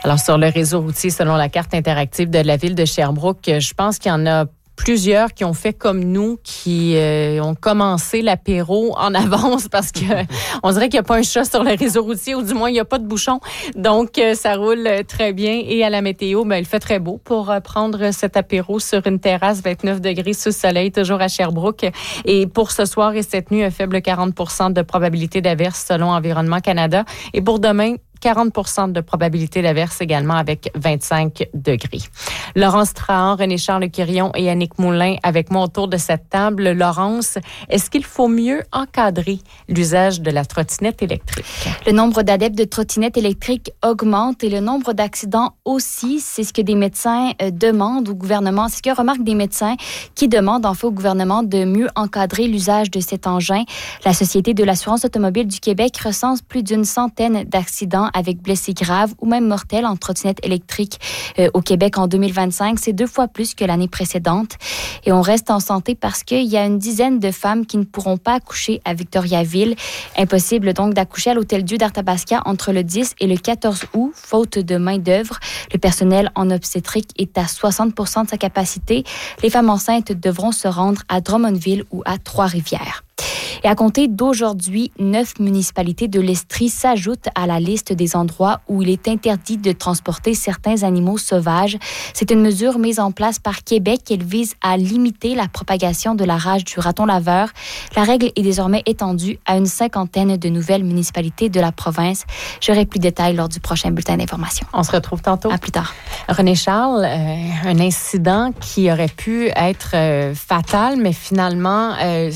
Alors, sur le réseau routier, selon la carte interactive de la ville de Sherbrooke, je pense qu'il y en a plusieurs qui ont fait comme nous, qui ont commencé l'apéro en avance parce que on dirait qu'il n'y a pas un chat sur le réseau routier ou du moins il n'y a pas de bouchon. Donc, ça roule très bien. Et à la météo, il fait très beau pour prendre cet apéro sur une terrasse, 29 degrés sous soleil, toujours à Sherbrooke. Et pour ce soir et cette nuit, un faible 40% de probabilité d'averse selon Environnement Canada. Et pour demain, 40% de probabilité d'averse également avec 25 degrés. Laurence Trahan, René-Charles Quirion et Annick Moulin avec moi autour de cette table. Laurence, est-ce qu'il faut mieux encadrer l'usage de la trottinette électrique? Le nombre d'adeptes de trottinettes électriques augmente et le nombre d'accidents aussi. C'est ce que des médecins demandent au gouvernement. C'est ce que remarquent des médecins qui demandent en fait au gouvernement de mieux encadrer l'usage de cet engin. La Société de l'assurance automobile du Québec recense plus d'une centaine d'accidents avec blessés graves ou même mortels en trottinette électrique au Québec en 2025. C'est 2 fois plus que l'année précédente. Et on reste en santé parce qu'il y a une dizaine de femmes qui ne pourront pas accoucher à Victoriaville. Impossible donc d'accoucher à l'Hôtel-Dieu d'Arthabasca entre le 10 et le 14 août, faute de main-d'œuvre. Le personnel en obstétrique est à 60% de sa capacité. Les femmes enceintes devront se rendre à Drummondville ou à Trois-Rivières. Et à compter d'aujourd'hui, 9 municipalités de l'Estrie s'ajoutent à la liste des endroits où il est interdit de transporter certains animaux sauvages. C'est une mesure mise en place par Québec. Elle vise à limiter la propagation de la rage du raton laveur. La règle est désormais étendue à une 50aine de nouvelles municipalités de la province. J'aurai plus de détails lors du prochain bulletin d'information. On se retrouve tantôt. À plus tard. René-Charles, un incident qui aurait pu être fatal, mais finalement,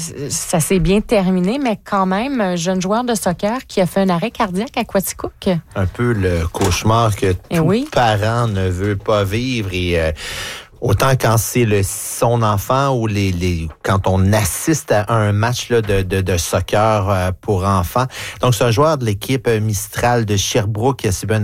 ça s'est bien terminé, mais quand même, un jeune joueur de soccer qui a fait un arrêt cardiaque à Quaticook. Un peu le cauchemar que tout parent ne veut pas vivre et autant quand c'est son enfant ou quand on assiste à un match là, de soccer pour enfants. Donc, c'est un joueur de l'équipe Mistral de Sherbrooke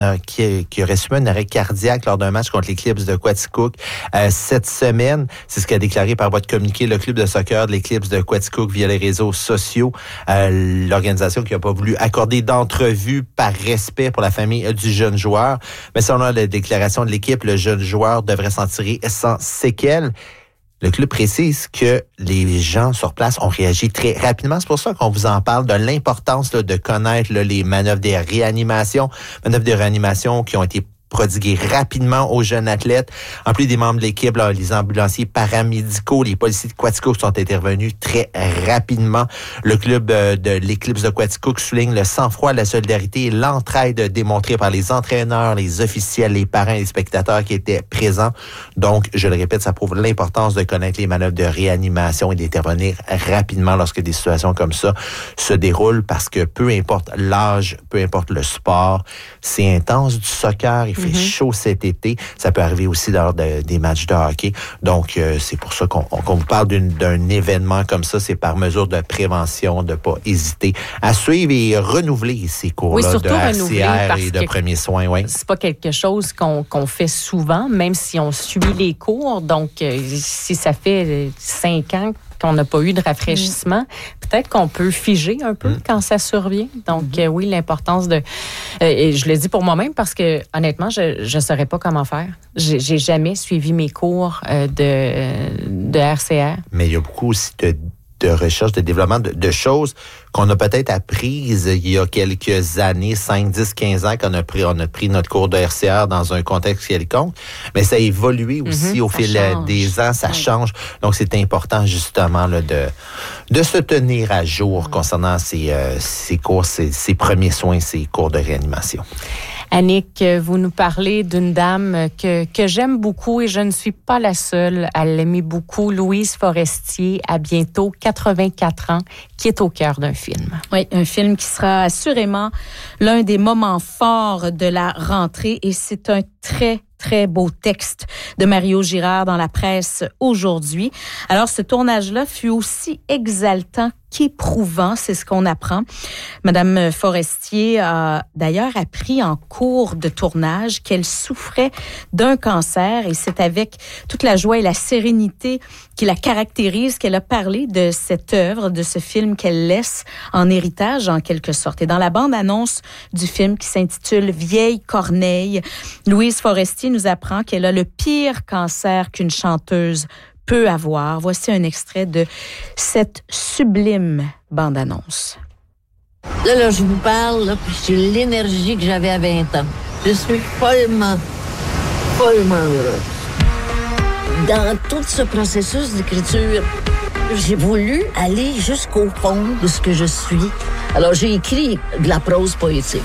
qui aurait subi un arrêt cardiaque lors d'un match contre l'Eclipse de Quaticook cette semaine. C'est ce qu'a déclaré par voie de communiqué le club de soccer de l'Eclipse de Quaticook via les réseaux sociaux. L'organisation qui n'a pas voulu accorder d'entrevue par respect pour la famille du jeune joueur. Mais selon la déclaration de l'équipe, le jeune joueur devrait s'en tirer sans séquelles. Le club précise que les gens sur place ont réagi très rapidement. C'est pour ça qu'on vous en parle de l'importance de connaître les manœuvres de réanimation qui ont été prodigué rapidement aux jeunes athlètes. En plus des membres de l'équipe, les ambulanciers paramédicaux, les policiers de Quaticook sont intervenus très rapidement. Le club de l'Eclipse de Quaticook souligne le sang-froid, la solidarité et l'entraide démontrée par les entraîneurs, les officiels, les parents et les spectateurs qui étaient présents. Donc, je le répète, ça prouve l'importance de connaître les manœuvres de réanimation et d'intervenir rapidement lorsque des situations comme ça se déroulent parce que peu importe l'âge, peu importe le sport, c'est intense du soccer, il fait chaud cet été. Ça peut arriver aussi lors des matchs de hockey. Donc, c'est pour ça qu'on vous parle d'un événement comme ça. C'est par mesure de prévention de ne pas hésiter à suivre et renouveler ces cours-là de RCR et de premiers soins. Oui. C'est pas quelque chose qu'on fait souvent, même si on suit les cours. Donc, si ça fait 5 ans qu'on n'a pas eu de rafraîchissement, peut-être qu'on peut figer un peu quand ça survient. Donc, oui, l'importance de... et je le dis pour moi-même parce que, honnêtement, je ne saurais pas comment faire. J'ai jamais suivi mes cours de RCR. Mais il y a beaucoup aussi de recherche, de développement de choses qu'on a peut-être apprises il y a quelques années, 5, 10, 15 ans, qu'on a pris notre cours de RCR dans un contexte quelconque, mais ça a évolué aussi au fil des ans, ça change. Donc, c'est important justement là, de se tenir à jour concernant ces cours, ces premiers soins, ces cours de réanimation. Annick, vous nous parlez d'une dame que j'aime beaucoup et je ne suis pas la seule à l'aimer beaucoup, Louise Forestier, à bientôt 84 ans, qui est au cœur d'un film. Oui, un film qui sera assurément l'un des moments forts de la rentrée et c'est un très beau texte de Mario Girard dans la presse aujourd'hui. Alors, ce tournage-là fut aussi exaltant qu'éprouvant, c'est ce qu'on apprend. Madame Forestier a d'ailleurs appris en cours de tournage qu'elle souffrait d'un cancer et c'est avec toute la joie et la sérénité qui la caractérise qu'elle a parlé de cette œuvre, de ce film qu'elle laisse en héritage en quelque sorte. Et dans la bande-annonce du film qui s'intitule Vieille Corneille, Louise Forestier nous apprend qu'elle a le pire cancer qu'une chanteuse peut avoir. Voici un extrait de cette sublime bande-annonce. Là, je vous parle, là, puis j'ai l'énergie que j'avais à 20 ans. Je suis follement heureuse. Dans tout ce processus d'écriture, j'ai voulu aller jusqu'au fond de ce que je suis. Alors, j'ai écrit de la prose poétique.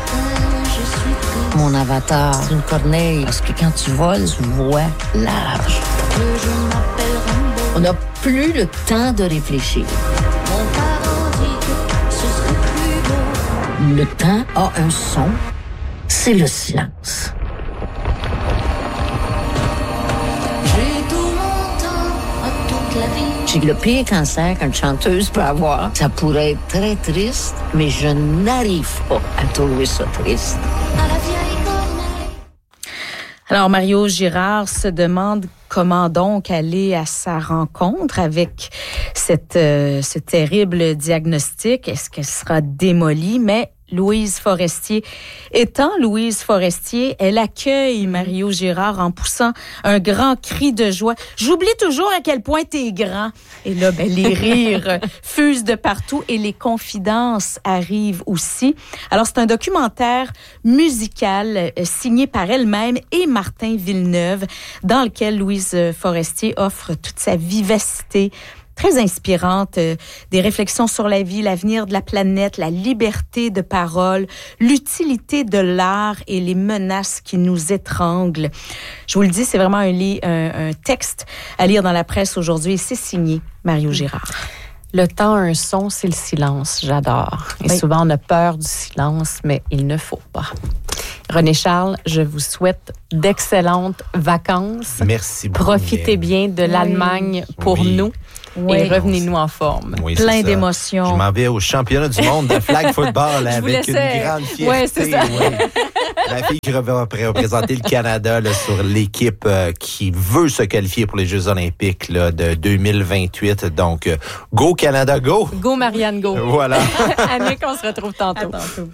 Mon avatar, c'est une corneille, parce que quand tu voles, tu vois large. On n'a plus le temps de réfléchir. Le temps a un son, c'est le silence. J'ai le pire cancer qu'une chanteuse peut avoir. Ça pourrait être très triste, mais je n'arrive pas à trouver ça triste. Alors, Mario Girard se demande comment donc aller à sa rencontre avec ce terrible diagnostic. Est-ce qu'elle sera démolie? Mais Louise Forestier étant Louise Forestier, elle accueille Mario Girard en poussant un grand cri de joie. J'oublie toujours à quel point t'es grand. Et là, les rires fusent de partout et les confidences arrivent aussi. Alors, c'est un documentaire musical signé par elle-même et Martin Villeneuve, dans lequel Louise Forestier offre toute sa vivacité, très inspirante, des réflexions sur la vie, l'avenir de la planète, la liberté de parole, l'utilité de l'art et les menaces qui nous étranglent. Je vous le dis, c'est vraiment un texte à lire dans la presse aujourd'hui et c'est signé Mario Girard. Le temps a un son, c'est le silence. J'adore. Et souvent, on a peur du silence, mais il ne faut pas. René Charles, je vous souhaite d'excellentes vacances. Merci beaucoup. Profitez bien de l'Allemagne pour nous. Oui. Et revenez-nous en forme. Oui, plein d'émotions. Je m'en vais au championnat du monde de flag football avec une grande fierté. Oui, c'est ça. La fille qui va représenter le Canada là, sur l'équipe qui veut se qualifier pour les Jeux olympiques là, de 2028. Donc, go Canada, go! Go Marianne, go! Voilà. Annick, on se retrouve tantôt. À tantôt.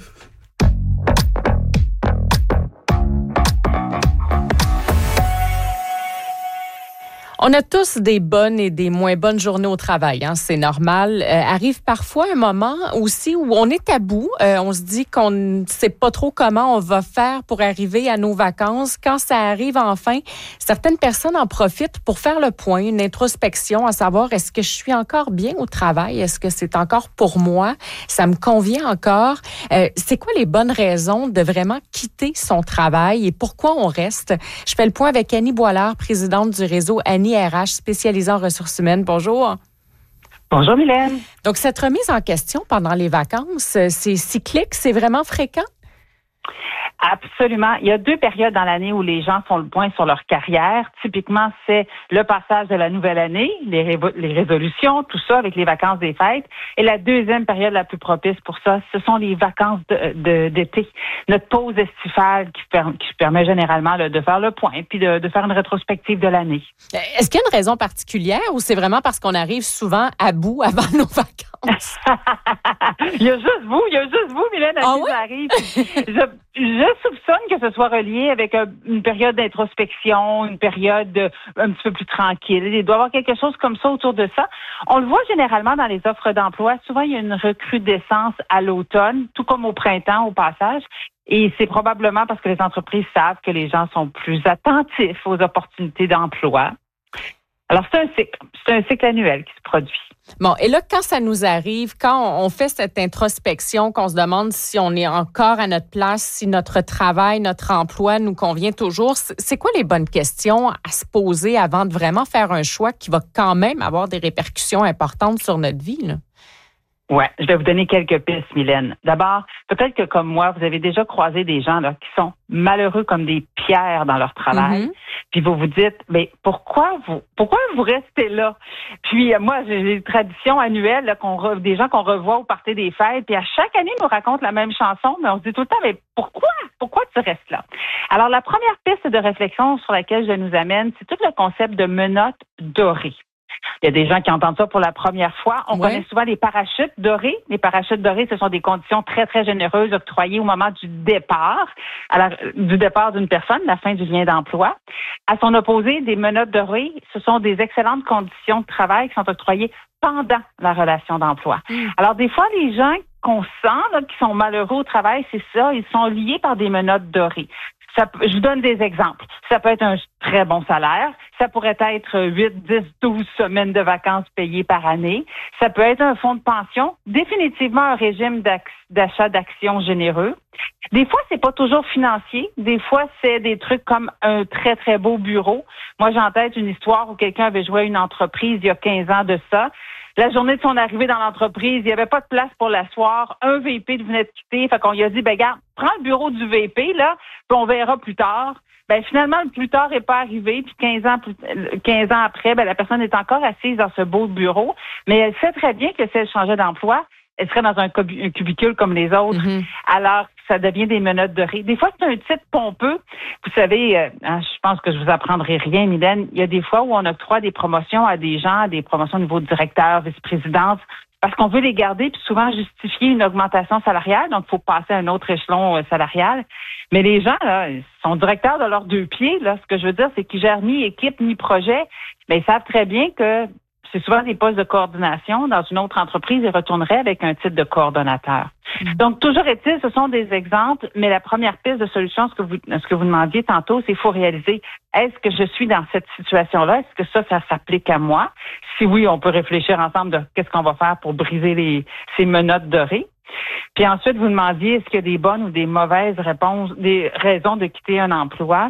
On a tous des bonnes et des moins bonnes journées au travail, hein, c'est normal. Arrive parfois un moment aussi où on est à bout, on se dit qu'on ne sait pas trop comment on va faire pour arriver à nos vacances. Quand ça arrive enfin, certaines personnes en profitent pour faire le point, une introspection, à savoir est-ce que je suis encore bien au travail? Est-ce que c'est encore pour moi? Ça me convient encore? C'est quoi les bonnes raisons de vraiment quitter son travail et pourquoi on reste? Je fais le point avec Annie Boilard, présidente du réseau Annie RH spécialisée en ressources humaines. Bonjour. Bonjour, Mylène. Donc, cette remise en question pendant les vacances, c'est cyclique, c'est vraiment fréquent? Absolument. Il y a 2 périodes dans l'année où les gens font le point sur leur carrière. Typiquement, c'est le passage de la nouvelle année, les résolutions, tout ça avec les vacances des fêtes. Et la deuxième période la plus propice pour ça, ce sont les vacances d'été. Notre pause estivale qui permet généralement là, de faire le point puis de faire une rétrospective de l'année. Est-ce qu'il y a une raison particulière ou c'est vraiment parce qu'on arrive souvent à bout avant nos vacances? Il y a juste vous, Mylène, à qui ça arrive. Je soupçonne que ce soit relié avec une période d'introspection, une période un petit peu plus tranquille. Il doit y avoir quelque chose comme ça autour de ça. On le voit généralement dans les offres d'emploi. Souvent, il y a une recrudescence à l'automne, tout comme au printemps, au passage. Et c'est probablement parce que les entreprises savent que les gens sont plus attentifs aux opportunités d'emploi. Alors, c'est un cycle annuel qui se produit. Bon, et là, quand ça nous arrive, quand on fait cette introspection, qu'on se demande si on est encore à notre place, si notre travail, notre emploi nous convient toujours, c'est quoi les bonnes questions à se poser avant de vraiment faire un choix qui va quand même avoir des répercussions importantes sur notre vie, là? Ouais, je vais vous donner quelques pistes, Mylène. D'abord, peut-être que comme moi, vous avez déjà croisé des gens là qui sont malheureux comme des pierres dans leur travail. Puis vous vous dites, mais pourquoi vous restez là? Puis moi, j'ai des traditions annuelles là, des gens qu'on revoit au party des fêtes. Puis à chaque année, ils nous racontent la même chanson, mais on se dit tout le temps, mais pourquoi tu restes là? Alors la première piste de réflexion sur laquelle je nous amène, c'est tout le concept de menottes dorées. Il y a des gens qui entendent ça pour la première fois. On connaît souvent les parachutes dorés. Les parachutes dorés, ce sont des conditions très, très généreuses octroyées au moment du départ, du départ d'une personne, la fin du lien d'emploi. À son opposé, des menottes dorées, ce sont des excellentes conditions de travail qui sont octroyées pendant la relation d'emploi. Alors, des fois, les gens qu'on sent là, qui sont malheureux au travail, c'est ça, ils sont liés par des menottes dorées. Je vous donne des exemples. Ça peut être un très bon salaire. Ça pourrait être 8, 10, 12 semaines de vacances payées par année. Ça peut être un fonds de pension. Définitivement un régime d'achat d'actions généreux. Des fois, c'est pas toujours financier. Des fois, c'est des trucs comme un très, très beau bureau. Moi, j'ai en tête une histoire où quelqu'un avait joué à une entreprise il y a 15 ans de ça. La journée de son arrivée dans l'entreprise, il n'y avait pas de place pour l'asseoir. Un VP venait de quitter. Fait qu'on lui a dit, regarde, prends le bureau du VP, là, puis on verra plus tard. Finalement, le plus tard n'est pas arrivé, puis 15 ans après, la personne est encore assise dans ce beau bureau, mais elle sait très bien que si elle changeait d'emploi, elle serait dans un cubicule comme les autres. Alors, ça devient des menottes dorées. Des fois, c'est un titre pompeux. Vous savez, je pense que je vous apprendrai rien, Mylène. Il y a des fois où on octroie des promotions à des gens, des promotions au niveau de directeur, vice-présidence, parce qu'on veut les garder, puis souvent justifier une augmentation salariale. Donc, il faut passer à un autre échelon salarial. Mais les gens, là, ils sont directeurs de leurs deux pieds. Là, ce que je veux dire, c'est qu'ils gèrent ni équipe, ni projet. Mais ils savent très bien que c'est souvent des postes de coordination. Dans une autre entreprise, ils retourneraient avec un titre de coordonnateur. Donc, toujours est-il, ce sont des exemples, mais la première piste de solution, ce que vous demandiez tantôt, c'est qu'il faut réaliser, est-ce que je suis dans cette situation-là? Est-ce que ça s'applique à moi? Si oui, on peut réfléchir ensemble de qu'est-ce qu'on va faire pour briser ces menottes dorées. Puis ensuite, vous demandiez, est-ce qu'il y a des bonnes ou des mauvaises réponses, des raisons de quitter un emploi?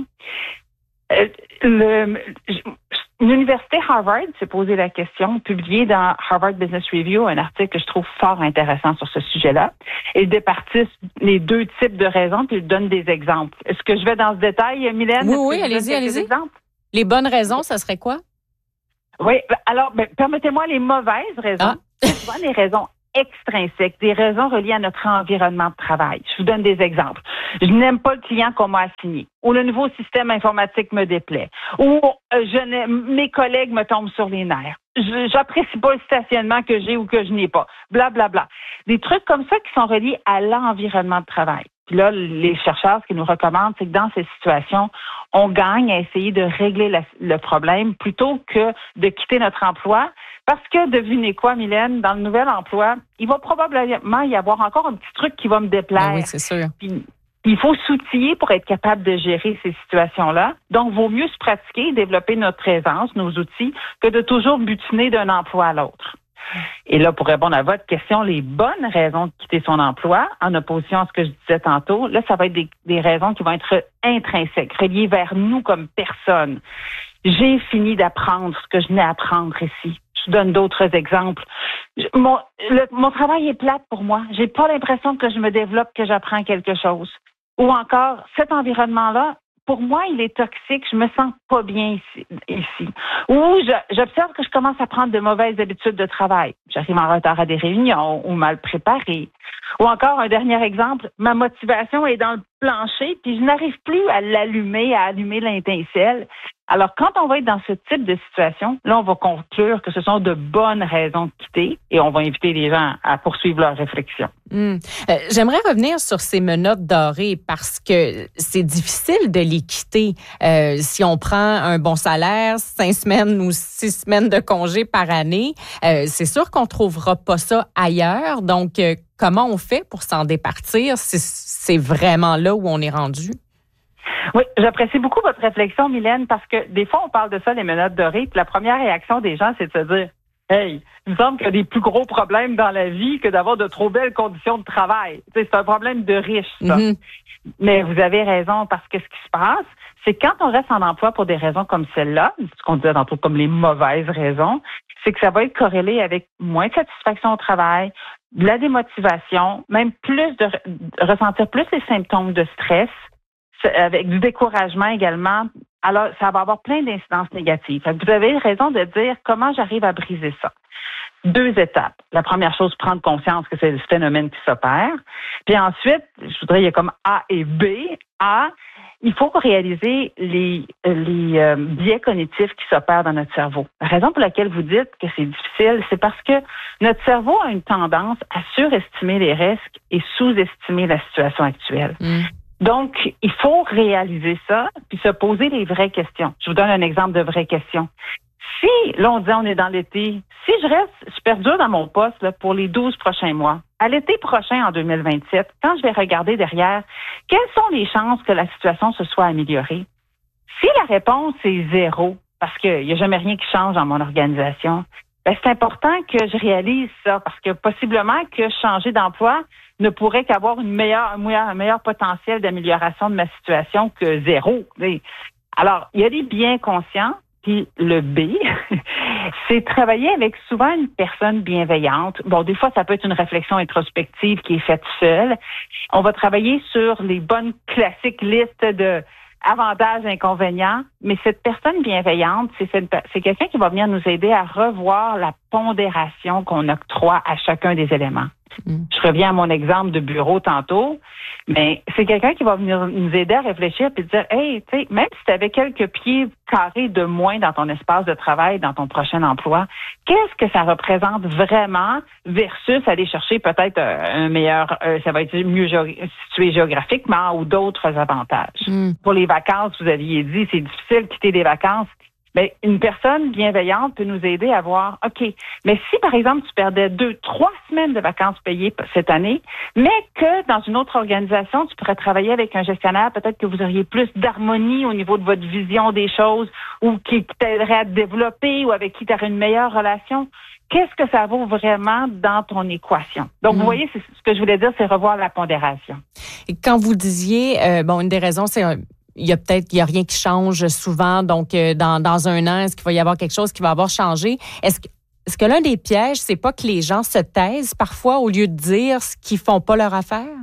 L'université Harvard s'est posé la question, publié dans Harvard Business Review, un article que je trouve fort intéressant sur ce sujet-là. Ils départissent les deux types de raisons, puis ils donnent des exemples. Est-ce que je vais dans ce détail, Mylène? Oui, allez-y. Les bonnes raisons, ça serait quoi? Oui, alors, permettez-moi les mauvaises raisons. C'est souvent les raisons extrinsèques, des raisons reliées à notre environnement de travail. Je vous donne des exemples. Je n'aime pas le client qu'on m'a assigné, ou le nouveau système informatique me déplaît, ou mes collègues me tombent sur les nerfs. J'apprécie pas le stationnement que j'ai ou que je n'ai pas. Blablabla. Bla, bla. Des trucs comme ça qui sont reliés à l'environnement de travail. Puis là, les chercheurs, ce qu'ils nous recommandent, c'est que dans ces situations, on gagne à essayer de régler le problème plutôt que de quitter notre emploi. Parce que, devinez quoi, Mylène, dans le nouvel emploi, il va probablement y avoir encore un petit truc qui va me déplaire. Oui, c'est sûr. Puis, il faut s'outiller pour être capable de gérer ces situations-là. Donc, vaut mieux se pratiquer, développer notre présence, nos outils, que de toujours butiner d'un emploi à l'autre. Et là, pour répondre à votre question, les bonnes raisons de quitter son emploi, en opposition à ce que je disais tantôt, là, ça va être des raisons qui vont être intrinsèques, reliées vers nous comme personne. J'ai fini d'apprendre ce que je venais apprendre ici. Je donne d'autres exemples. Mon travail est plate pour moi. J'ai pas l'impression que je me développe, que j'apprends quelque chose. Ou encore, cet environnement-là, pour moi, il est toxique. Je me sens pas bien ici. Ou j'observe que je commence à prendre de mauvaises habitudes de travail. J'arrive en retard à des réunions ou mal préparée. Ou encore, un dernier exemple, ma motivation est dans le plancher, puis je n'arrive plus à allumer l'étincelle. Alors, quand on va être dans ce type de situation, là, on va conclure que ce sont de bonnes raisons de quitter et on va inviter les gens à poursuivre leur réflexion. J'aimerais revenir sur ces menottes dorées parce que c'est difficile de les quitter. Si on prend un bon salaire, 5 semaines ou 6 semaines de congé par année, c'est sûr qu'on ne trouvera pas ça ailleurs. Donc, comment on fait pour s'en départir si c'est vraiment là où on est rendu? Oui, j'apprécie beaucoup votre réflexion, Mylène, parce que des fois, on parle de ça, les menottes dorées, puis la première réaction des gens, c'est de se dire « Hey, il me semble qu'il y a des plus gros problèmes dans la vie que d'avoir de trop belles conditions de travail. » C'est un problème de riche, ça. Mais vous avez raison, parce que ce qui se passe, c'est quand on reste en emploi pour des raisons comme celle-là, ce qu'on disait tantôt comme les mauvaises raisons, c'est que ça va être corrélé avec moins de satisfaction au travail, de la démotivation, même plus de ressentir plus les symptômes de stress, avec du découragement également, alors ça va avoir plein d'incidences négatives. Vous avez raison de dire comment j'arrive à briser ça. 2 étapes. La première chose, prendre conscience que c'est le phénomène qui s'opère. Puis ensuite, je voudrais, il y a comme A et B. A, il faut réaliser les biais cognitifs qui s'opèrent dans notre cerveau. La raison pour laquelle vous dites que c'est difficile, c'est parce que notre cerveau a une tendance à surestimer les risques et sous-estimer la situation actuelle. Donc, il faut réaliser ça puis se poser les vraies questions. Je vous donne un exemple de vraies questions. Si, là, on dit on est dans l'été, si je reste super dur dans mon poste là, pour les 12 prochains mois, à l'été prochain, en 2027, quand je vais regarder derrière, quelles sont les chances que la situation se soit améliorée? Si la réponse est 0, parce qu'il n'y a jamais rien qui change dans mon organisation, ben c'est important que je réalise ça, parce que possiblement que changer d'emploi ne pourrait qu'avoir un meilleur potentiel d'amélioration de ma situation que 0. Alors, il y a des biens conscients. Puis le B, c'est travailler avec souvent une personne bienveillante. Bon, des fois, ça peut être une réflexion introspective qui est faite seule. On va travailler sur les bonnes classiques listes de avantages, inconvénients, mais cette personne bienveillante, c'est quelqu'un qui va venir nous aider à revoir la pondération qu'on octroie à chacun des éléments. Je reviens à mon exemple de bureau tantôt, mais c'est quelqu'un qui va venir nous aider à réfléchir et dire, hey, tu sais, même si tu avais quelques pieds carrés de moins dans ton espace de travail, dans ton prochain emploi, qu'est-ce que ça représente vraiment versus aller chercher peut-être un meilleur, ça va être mieux situé géographiquement ou d'autres avantages. Pour les vacances, vous aviez dit, c'est difficile de quitter des vacances. Mais une personne bienveillante peut nous aider à voir, OK, mais si, par exemple, tu perdais 2-3 semaines de vacances payées cette année, mais que dans une autre organisation, tu pourrais travailler avec un gestionnaire, peut-être que vous auriez plus d'harmonie au niveau de votre vision des choses ou qui t'aiderait à te développer ou avec qui tu aurais une meilleure relation. Qu'est-ce que ça vaut vraiment dans ton équation? Donc, vous voyez, c'est ce que je voulais dire, c'est revoir la pondération. Et quand vous disiez, une des raisons, c'est il y a rien qui change souvent. Donc, dans un an, est-ce qu'il va y avoir quelque chose qui va avoir changé? Est-ce que l'un des pièges, c'est pas que les gens se taisent parfois au lieu de dire ce qu'ils font pas leur affaire?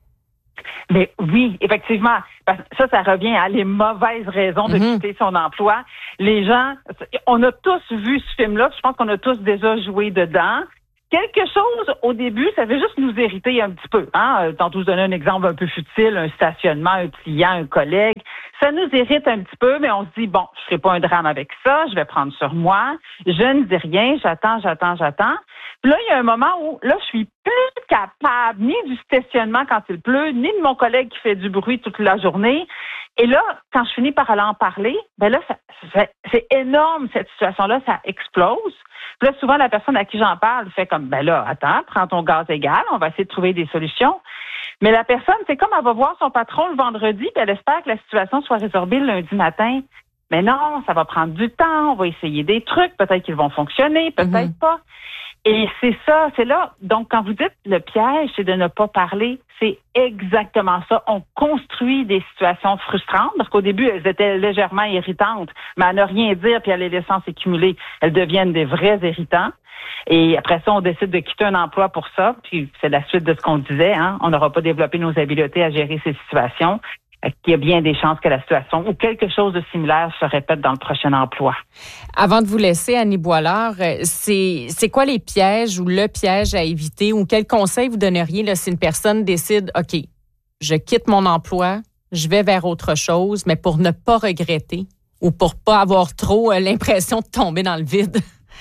Mais oui, effectivement. Ça revient à les mauvaises raisons de quitter son emploi. Les gens, on a tous vu ce film-là. Je pense qu'on a tous déjà joué dedans. Quelque chose, au début, ça veut juste nous irriter un petit peu. Tantôt, je donnais un exemple un peu futile, un stationnement, un client, un collègue. Ça nous irrite un petit peu, mais on se dit, bon, je ferai pas un drame avec ça, je vais prendre sur moi. Je ne dis rien, j'attends. Puis là, il y a un moment où, là, je suis plus capable ni du stationnement quand il pleut, ni de mon collègue qui fait du bruit toute la journée. Et là, quand je finis par aller en parler, ben là, c'est énorme, cette situation-là, ça explose. Puis là, souvent, la personne à qui j'en parle fait comme, ben là, attends, prends ton gaz égal, on va essayer de trouver des solutions. Mais la personne, c'est comme elle va voir son patron le vendredi, puis elle espère que la situation soit résorbée le lundi matin. Mais non, ça va prendre du temps, on va essayer des trucs, peut-être qu'ils vont fonctionner, peut-être pas. Et c'est ça, c'est là. Donc, quand vous dites le piège, c'est de ne pas parler, c'est exactement ça. On construit des situations frustrantes parce qu'au début, elles étaient légèrement irritantes, mais à ne rien dire puis à les laisser s'accumuler, elles deviennent des vrais irritants. Et après ça, on décide de quitter un emploi pour ça, puis c'est la suite de ce qu'on disait. On n'aura pas développé nos habiletés à gérer ces situations. Il y a bien des chances que la situation ou quelque chose de similaire se répète dans le prochain emploi. Avant de vous laisser, Annie Boilard, c'est quoi les pièges ou le piège à éviter ou quel conseil vous donneriez là, si une personne décide, OK, je quitte mon emploi, je vais vers autre chose, mais pour ne pas regretter ou pour pas avoir trop l'impression de tomber dans le vide?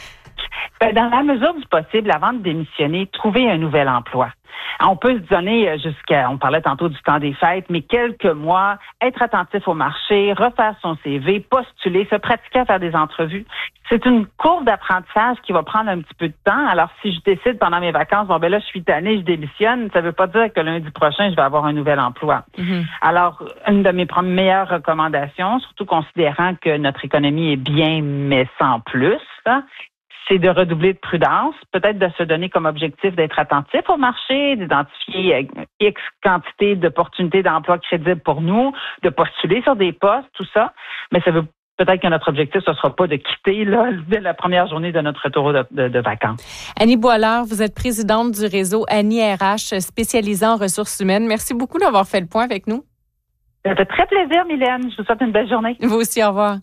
Dans la mesure du possible, avant de démissionner, trouver un nouvel emploi. On peut se donner on parlait tantôt du temps des fêtes, mais quelques mois, être attentif au marché, refaire son CV, postuler, se pratiquer à faire des entrevues. C'est une courbe d'apprentissage qui va prendre un petit peu de temps. Alors, si je décide pendant mes vacances, là, je suis tannée, je démissionne, ça veut pas dire que lundi prochain, je vais avoir un nouvel emploi. Alors, une de mes meilleures recommandations, surtout considérant que notre économie est bien, mais sans plus, c'est de redoubler de prudence, peut-être de se donner comme objectif d'être attentif au marché, d'identifier X quantité d'opportunités d'emploi crédibles pour nous, de postuler sur des postes, tout ça. Mais ça veut peut-être que notre objectif, ce ne sera pas de quitter là, dès la première journée de notre retour de vacances. Annie Boilard, vous êtes présidente du réseau Annie RH, spécialisée en ressources humaines. Merci beaucoup d'avoir fait le point avec nous. Ça fait très plaisir, Mylène. Je vous souhaite une belle journée. Vous aussi, au revoir.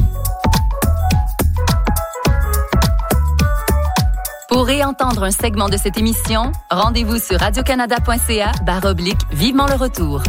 Pour réentendre un segment de cette émission, rendez-vous sur radiocanada.ca/vivement le retour.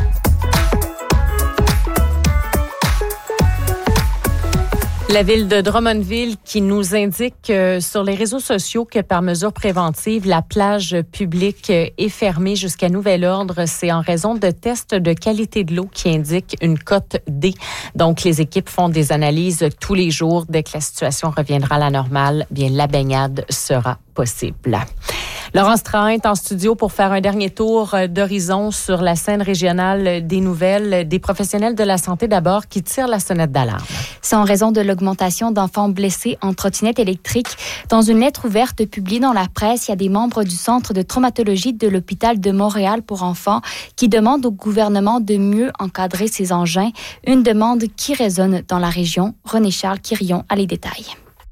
La ville de Drummondville qui nous indique sur les réseaux sociaux que par mesure préventive, la plage publique est fermée jusqu'à nouvel ordre. C'est en raison de tests de qualité de l'eau qui indiquent une cote D. Donc, les équipes font des analyses tous les jours. Dès que la situation reviendra à la normale, bien, la baignade sera possible. Laurence Trahan est en studio pour faire un dernier tour d'horizon sur la scène régionale des nouvelles des professionnels de la santé d'abord qui tirent la sonnette d'alarme. C'est en raison de l'augmentation d'enfants blessés en trottinette électrique. Dans une lettre ouverte publiée dans la presse, il y a des membres du Centre de traumatologie de l'hôpital de Montréal pour enfants qui demandent au gouvernement de mieux encadrer ces engins. Une demande qui résonne dans la région. René-Charles Quirion a les détails.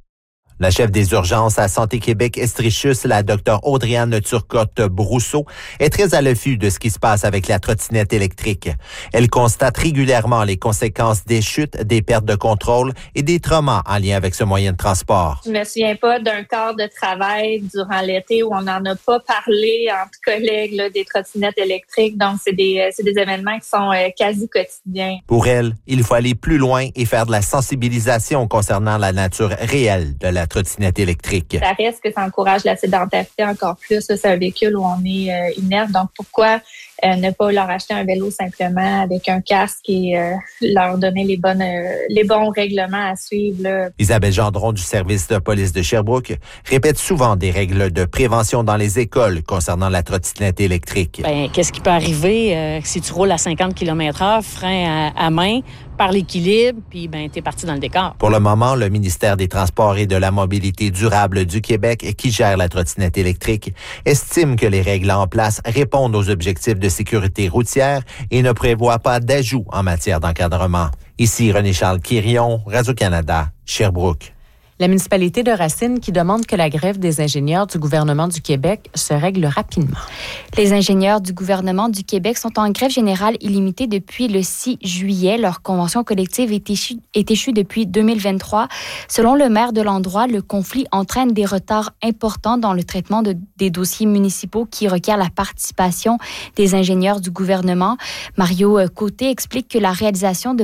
La chef des urgences à Santé Québec Estrichus, la Dr Audrey-Anne Turcotte-Brousseau, est très à l'affût de ce qui se passe avec la trottinette électrique. Elle constate régulièrement les conséquences des chutes, des pertes de contrôle et des traumas en lien avec ce moyen de transport. Je me souviens pas d'un quart de travail durant l'été où on n'en a pas parlé entre collègues là, des trottinettes électriques. Donc, c'est des événements qui sont quasi quotidiens. Pour elle, il faut aller plus loin et faire de la sensibilisation concernant la nature réelle de la trottinette électrique. Ça reste que ça encourage la sédentarité encore plus. C'est un véhicule où on est inerte. Donc, pourquoi ne pas leur acheter un vélo simplement avec un casque et leur donner les bons règlements à suivre, là. Isabelle Gendron du service de police de Sherbrooke répète souvent des règles de prévention dans les écoles concernant la trottinette électrique. Qu'est-ce qui peut arriver si tu roules à 50 km/h, frein à main, par l'équilibre, puis t'es parti dans le décor. Pour le moment, le ministère des Transports et de la Mobilité durable du Québec, qui gère la trottinette électrique, estime que les règles en place répondent aux objectifs de sécurité routière et ne prévoit pas d'ajout en matière d'encadrement. Ici René-Charles Quirion, Radio-Canada, Sherbrooke. La municipalité de Racine qui demande que la grève des ingénieurs du gouvernement du Québec se règle rapidement. Les ingénieurs du gouvernement du Québec sont en grève générale illimitée depuis le 6 juillet. Leur convention collective est échue depuis 2023. Selon le maire de l'endroit, le conflit entraîne des retards importants dans le traitement des dossiers municipaux qui requièrent la participation des ingénieurs du gouvernement. Mario Côté explique que la réalisation de